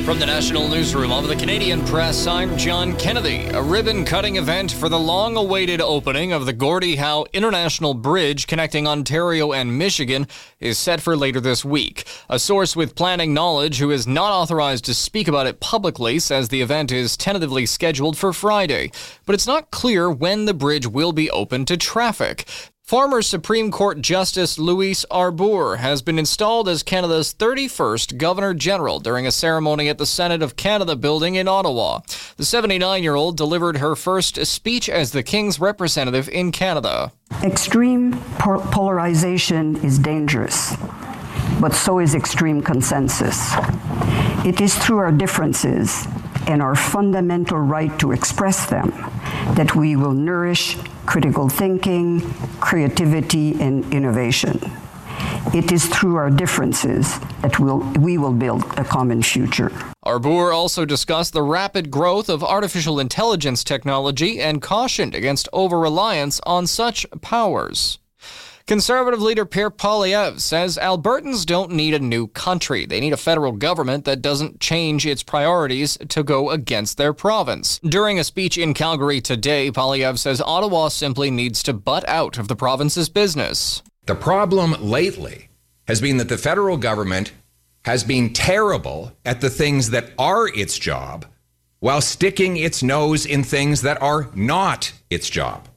From the National Newsroom of the Canadian Press, I'm John Kennedy. A ribbon-cutting event for the long-awaited opening of the Gordie Howe International Bridge connecting Ontario and Michigan is set for later this week. A source with planning knowledge who is not authorized to speak about it publicly says the event is tentatively scheduled for Friday, but it's not clear when the bridge will be open to traffic. Former Supreme Court Justice Louise Arbour has been installed as Canada's 31st Governor-General during a ceremony at the Senate of Canada building in Ottawa. The 79-year-old delivered her first speech as the King's representative in Canada. Extreme polarization is dangerous, but so is extreme consensus. It is through our differences and our fundamental right to express them that we will nourish critical thinking, creativity, and innovation. It is through our differences that we will build a common future. Arbour also discussed the rapid growth of artificial intelligence technology and cautioned against over-reliance on such powers. Conservative leader Pierre Poilievre says Albertans don't need a new country. They need a federal government that doesn't change its priorities to go against their province. During a speech in Calgary today, Poilievre says Ottawa simply needs to butt out of the province's business. The problem lately has been that the federal government has been terrible at the things that are its job while sticking its nose in things that are not its job.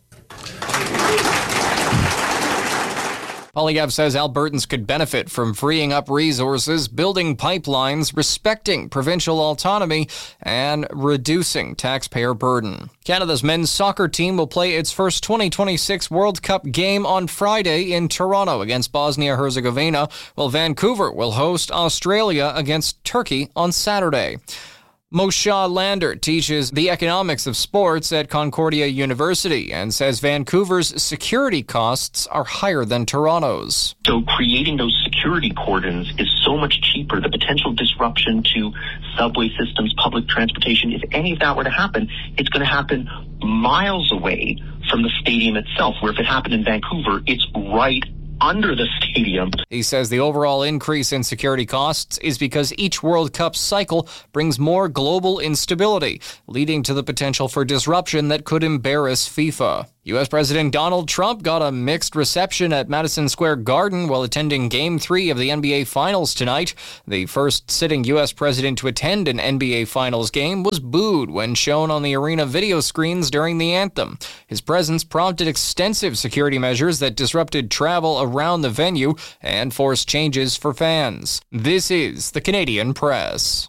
Poilievre says Albertans could benefit from freeing up resources, building pipelines, respecting provincial autonomy, and reducing taxpayer burden. Canada's men's soccer team will play its first 2026 World Cup game on Friday in Toronto against Bosnia-Herzegovina, while Vancouver will host Australia against Turkey on Saturday. Moshe Lander teaches the economics of sports at Concordia University and says Vancouver's security costs are higher than Toronto's. So creating those security cordons is so much cheaper. The potential disruption to subway systems, public transportation, if any of that were to happen, it's going to happen miles away from the stadium itself, where if it happened in Vancouver, it's right under the stadium. He says the overall increase in security costs is because each World Cup cycle brings more global instability, leading to the potential for disruption that could embarrass FIFA. U.S. President Donald Trump got a mixed reception at Madison Square Garden while attending Game 3 of the NBA Finals tonight. The first sitting U.S. president to attend an NBA Finals game was booed when shown on the arena video screens during the anthem. His presence prompted extensive security measures that disrupted travel around the venue and forced changes for fans. This is the Canadian Press.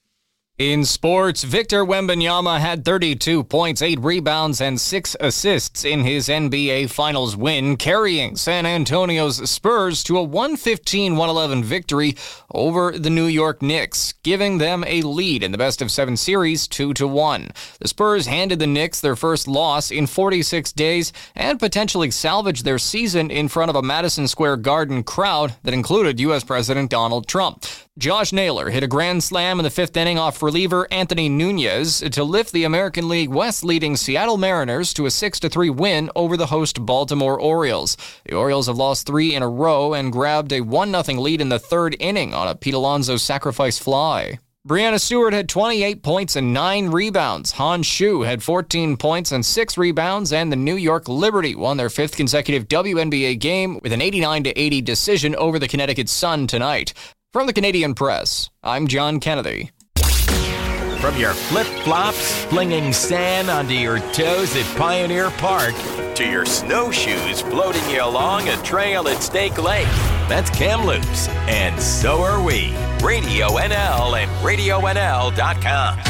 In sports, Victor Wembanyama had 32 points, 8 rebounds, and 6 assists in his NBA Finals win, carrying San Antonio's Spurs to a 115-111 victory over the New York Knicks, giving them a lead in the best-of-7 series 2-1. The Spurs handed the Knicks their first loss in 46 days and potentially salvaged their season in front of a Madison Square Garden crowd that included U.S. President Donald Trump. Josh Naylor hit a grand slam in the fifth inning off reliever Anthony Nunez to lift the American League West leading Seattle Mariners to a 6-3 win over the host Baltimore Orioles. The Orioles have lost 3 in a row and grabbed a 1-0 lead in the third inning on a Pete Alonso sacrifice fly. Breanna Stewart had 28 points and 9 rebounds. Han Shu had 14 points and 6 rebounds, and the New York Liberty won their 5th consecutive WNBA game with an 89-80 decision over the Connecticut Sun tonight. From the Canadian Press, I'm John Kennedy. From your flip-flops, flinging sand onto your toes at Pioneer Park, to your snowshoes floating you along a trail at Stake Lake, that's Kamloops, and so are we. Radio NL and RadioNL.com.